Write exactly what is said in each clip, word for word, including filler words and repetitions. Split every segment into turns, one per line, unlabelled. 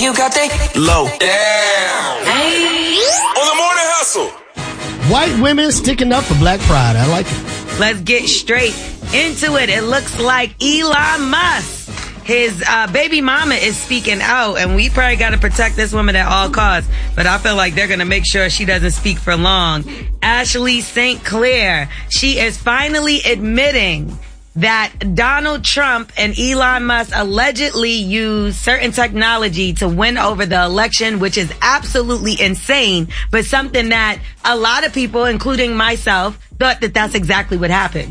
you got that low. Damn. Hey. On the morning hustle.
White women sticking up for Black Pride. I like it.
Let's get straight into it. It looks like Elon Musk, his uh, baby mama is speaking out, and we probably got to protect this woman at all costs, but I feel like they're going to make sure she doesn't speak for long. Ashley Saint Clair, she is finally admitting that Donald Trump and Elon Musk allegedly used certain technology to win over the election, which is absolutely insane, but something that a lot of people, including myself, thought that that's exactly what happened.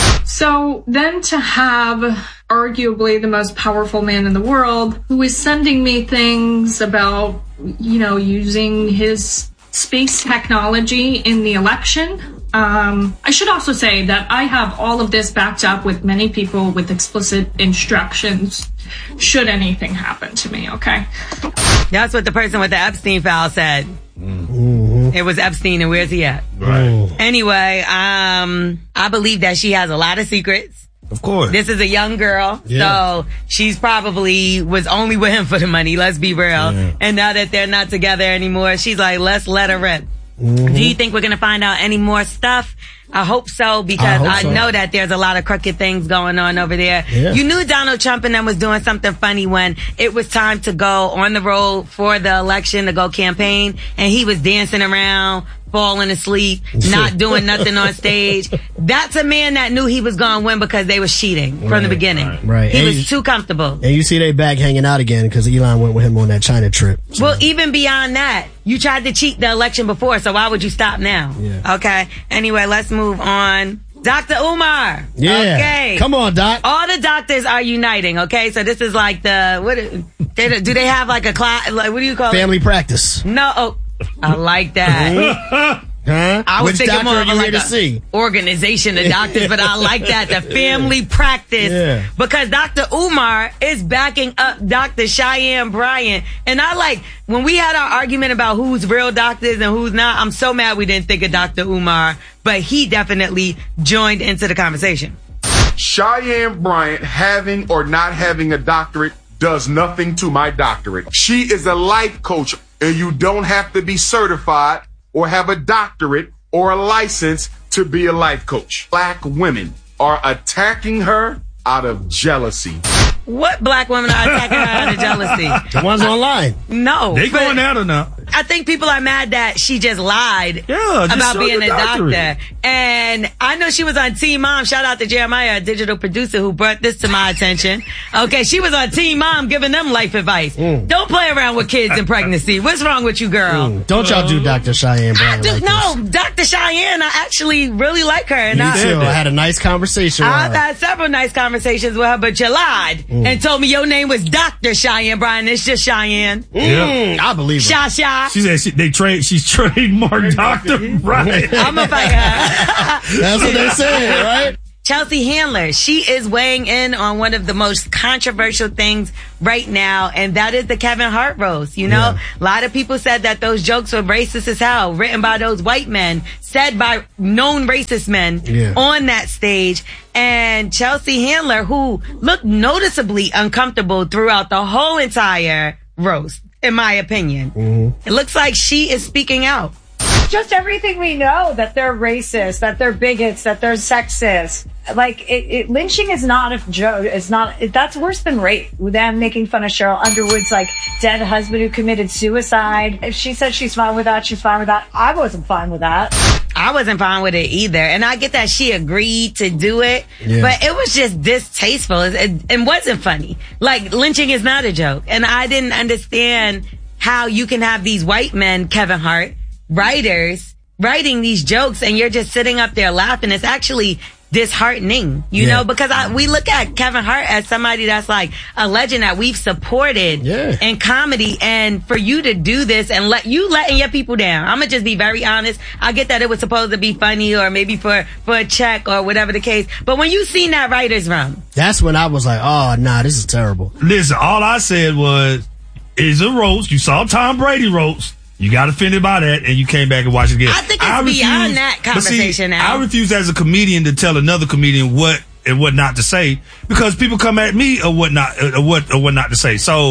So then to have arguably the most powerful man in the world who is sending me things about, you know, using his space technology in the election. Um, I should also say that I have all of this backed up with many people with explicit instructions should anything happen to me, okay?
That's what the person with the Epstein file said. Mm-hmm. It was Epstein, and where's he at?
Right.
Anyway, um, I believe that she has a lot of secrets.
Of course.
This is a young girl,
yeah.
so she's probably was only with him for the money, let's be real. Yeah. And now that they're not together anymore, she's like, let's let her rip. Mm-hmm. Do you think we're going to find out any more stuff? I hope so, because I, hope I so. know that there's a lot of crooked things going on over there. Yeah. You knew Donald Trump and them was doing something funny when it was time to go on the road for the election to go campaign, and he was dancing around, falling asleep, not doing nothing on stage. That's a man that knew he was going to win because they was cheating from
right,
the beginning.
Right. right.
He
and
was
you,
too comfortable.
And you see they back hanging out again because Elon went with him on that China trip. So.
Well, even beyond that, you tried to cheat the election before, so why would you stop now?
Yeah.
Okay. Anyway, let's move on. Doctor Umar.
Yeah.
Okay.
Come on, Doc.
All the doctors are uniting, okay? So this is like the, what, they, do they have like a class, like, what do you call
Family
it?
Family practice.
No. Oh, I like that.
Huh?
I was
Which
thinking more of like
a
see? organization of doctors, but I like that, the family practice.
Yeah.
Because Doctor Umar is backing up Doctor Cheyenne Bryant. And I like, when we had our argument about who's real doctors and who's not, I'm so mad we didn't think of Doctor Umar, but he definitely joined into the conversation.
Cheyenne Bryant having or not having a doctorate does nothing to my doctorate. She is a life coach, and you don't have to be certified or have a doctorate or a license to be a life coach. Black women are attacking her out of jealousy.
What black women are attacking her out of jealousy?
The ones online.
No.
They going out or not?
I think people are mad that she just lied
yeah, just
about being a
doctorate.
doctor. And I know she was on Teen Mom. Shout out to Jeremiah, a digital producer who brought this to my attention. Okay, she was on Teen Mom giving them life advice. Mm. Don't play around with kids in pregnancy. What's wrong with you, girl?
Mm. Don't y'all do Doctor Cheyenne Bryant
I do,
like
No,
this.
Doctor Cheyenne, I actually really like her. And
Me
I,
too. I had a nice conversation with
I've
her.
had several nice conversations with her, but you lied mm. and told me your name was Doctor Cheyenne Bryant. It's just Cheyenne.
Mm. I believe her.
Sha Sha.
She said she, they trade. She's trademarked Doctor Right.
I'm gonna fight her.
That's what they said, right?
Chelsea Handler, she is weighing in on one of the most controversial things right now, and that is the Kevin Hart roast. You know, yeah. a lot of people said that those jokes were racist as hell, written by those white men, said by known racist men yeah. on that stage. And Chelsea Handler, who looked noticeably uncomfortable throughout the whole entire roast, in my opinion. Mm-hmm. It looks like she is speaking out.
Just everything we know, that they're racist, that they're bigots, that they're sexist. Like, it, it, lynching is not a joke. It's not, it, that's worse than rape. Them making fun of Cheryl Underwood's, like, dead husband who committed suicide. If she said she's fine with that, she's fine with that. I wasn't fine with that.
I wasn't fine with it either. And I get that she agreed to do it, yeah. but it was just distasteful. It, it wasn't funny. Like, lynching is not a joke. And I didn't understand how you can have these white men, Kevin Hart, writers, writing these jokes, and you're just sitting up there laughing. It's actually disheartening, you yeah. know, because I, we look at Kevin Hart as somebody that's like a legend that we've supported
yeah.
in comedy, and for you to do this and let you letting your people down. I'm gonna just be very honest. I get that it was supposed to be funny or maybe for for a check or whatever the case, but when you seen that writer's room,
that's when I was like, oh nah, this is terrible.
Listen, all I said was, it's a roast. You saw Tom Brady roast. You got offended by that, and you came back and watched it again.
I think it's I refuse, beyond that conversation
see,
now.
I refuse as a comedian to tell another comedian what and what not to say, because people come at me or what not or what or what not to say. So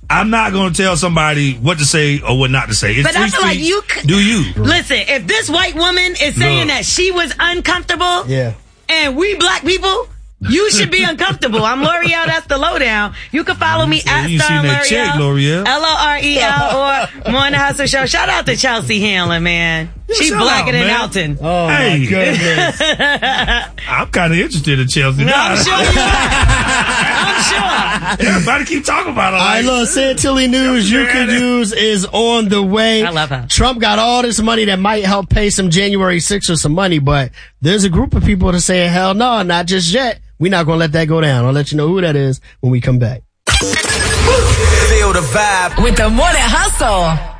I'm not going to tell somebody what to say or what not to say. It's
But I feel like you c-
do you.
Listen, if this white woman is saying
Look.
that she was uncomfortable,
Yeah.
and we black people, you should be uncomfortable. I'm L'Oreal. That's the lowdown. You can follow me at
You
Star
seen that check, L'Oreal.
L O R E L or Morning Hustle Show. Shout out to Chelsea Handler, man. She's
shout
blacker
out,
than
man.
Elton.
Oh,
Hey.
my goodness.
I'm kind of interested in Chelsea.
No,
now.
I'm sure you are. I'm sure.
Everybody keep talking about it.
All right,
Like,
look, Santilli news you could use is on the way.
I love her.
Trump got all this money that might help pay some January sixth some money, but there's a group of people that are saying, hell no, not just yet. We're not going to let that go down. I'll let you know who that is when we come back.
Feel the vibe
With the Morning Hustle.